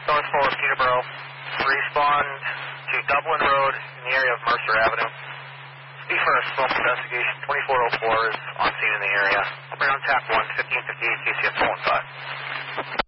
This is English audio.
North 4, Peterborough. Respond to Dublin Road in the area of Mercer Avenue. Speed first, smoke investigation. 2404 is on scene in the area. I'll bring on tap 1, 1558, KCS 115.